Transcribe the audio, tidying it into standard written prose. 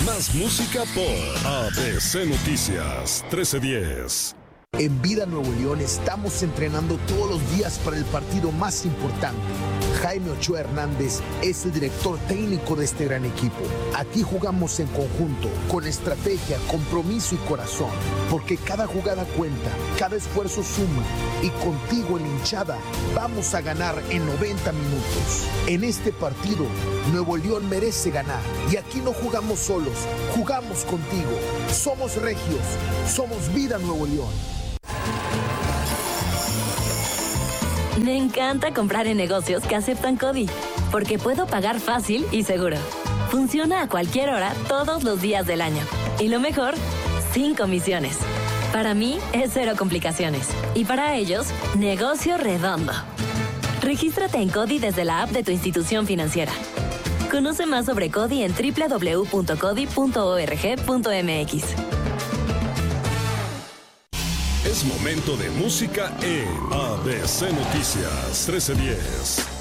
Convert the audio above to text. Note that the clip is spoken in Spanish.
Más música por ABC Noticias 1310. En Vida Nuevo León estamos entrenando todos los días para el partido más importante. Jaime Ochoa Hernández es el director técnico de este gran equipo. Aquí jugamos en conjunto, con estrategia, compromiso y corazón, porque cada jugada cuenta, cada esfuerzo suma, y contigo en hinchada vamos a ganar en 90 minutos. En este partido, Nuevo León merece ganar, y aquí no jugamos solos, jugamos contigo. Somos regios, somos Vida Nuevo León. Me encanta comprar en negocios que aceptan CODI, porque puedo pagar fácil y seguro. Funciona a cualquier hora, todos los días del año. Y lo mejor, sin comisiones. Para mí, es cero complicaciones. Y para ellos, negocio redondo. Regístrate en CODI desde la app de tu institución financiera. Conoce más sobre CODI en www.codi.org.mx. Es momento de música en ABC Noticias 1310.